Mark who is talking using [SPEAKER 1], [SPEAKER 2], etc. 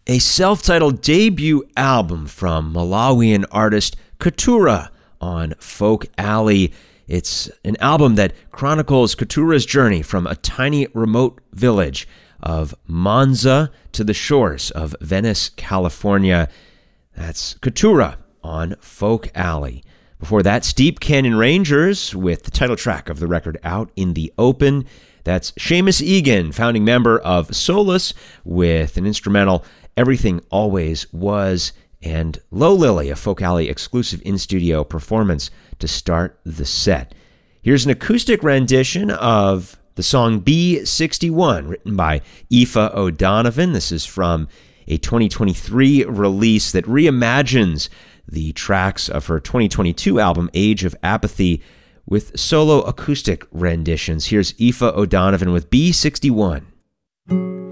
[SPEAKER 1] A self-titled debut album from Malawian artist Keturah on Folk Alley. It's an album that chronicles Keturah's journey from a tiny remote village of Monza to the shores of Venice, California. That's Keturah on Folk Alley. Before that, Steep Canyon Rangers with the title track of the record, Out in the Open. That's Seamus Egan, founding member of Solus, with an instrumental, Everything Always Was, and Low Lily, a Folk Alley exclusive in-studio performance to start the set. Here's an acoustic rendition of the song B61, written by Aoife O'Donovan. This is from a 2023 release that reimagines the tracks of her 2022 album, Age of Apathy, with solo acoustic renditions. Here's Aoife O'Donovan with B61.